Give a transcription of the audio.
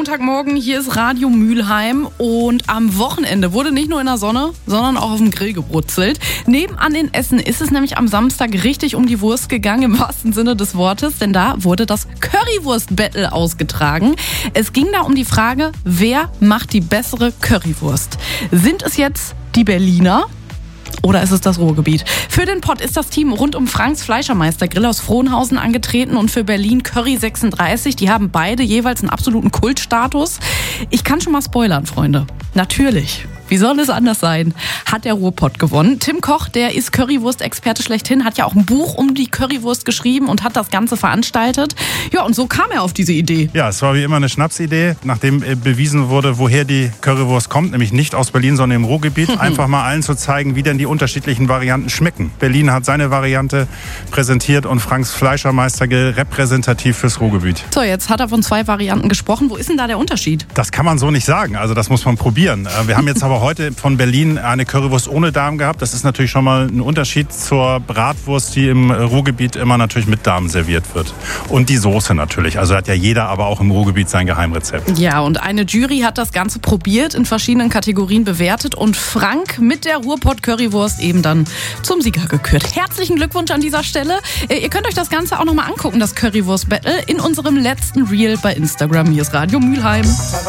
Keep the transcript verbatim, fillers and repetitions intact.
Montagmorgen, hier ist Radio Mülheim und am Wochenende wurde nicht nur in der Sonne, sondern auch auf dem Grill gebrutzelt. Nebenan in Essen ist es nämlich am Samstag richtig um die Wurst gegangen, im wahrsten Sinne des Wortes, denn da wurde das Currywurst-Battle ausgetragen. Es ging da um die Frage, wer macht die bessere Currywurst? Sind es jetzt die Berliner? Oder ist es das Ruhrgebiet? Für den Pott ist das Team rund um Franks Fleischermeister Grill aus Frohnhausen angetreten und für Berlin Curry sechsunddreißig. Die haben beide jeweils einen absoluten Kultstatus. Ich kann schon mal spoilern, Freunde. Natürlich. Wie soll es anders sein? Hat der Ruhrpott gewonnen. Tim Koch, der ist Currywurst-Experte schlechthin, hat ja auch ein Buch um die Currywurst geschrieben und hat das Ganze veranstaltet. Ja, und so kam er auf diese Idee. Ja, es war wie immer eine Schnapsidee, nachdem bewiesen wurde, woher die Currywurst kommt, nämlich nicht aus Berlin, sondern im Ruhrgebiet. Einfach mal allen zu zeigen, wie denn die unterschiedlichen Varianten schmecken. Berlin hat seine Variante präsentiert und Franks Fleischermeister repräsentativ fürs Ruhrgebiet. So, jetzt hat er von zwei Varianten gesprochen. Wo ist denn da der Unterschied? Das kann man so nicht sagen, also das muss man probieren. Wir haben jetzt aber heute von Berlin eine Currywurst ohne Darm gehabt. Das ist natürlich schon mal ein Unterschied zur Bratwurst, die im Ruhrgebiet immer natürlich mit Darm serviert wird. Und die Soße natürlich. Also hat ja jeder aber auch im Ruhrgebiet sein Geheimrezept. Ja, und eine Jury hat das Ganze probiert, in verschiedenen Kategorien bewertet und Frank mit der Ruhrpott-Currywurst eben dann zum Sieger gekürt. Herzlichen Glückwunsch an dieser Stelle. Ihr könnt euch das Ganze auch nochmal angucken, das Currywurst-Battle, in unserem letzten Reel bei Instagram. Hier ist Radio Mülheim.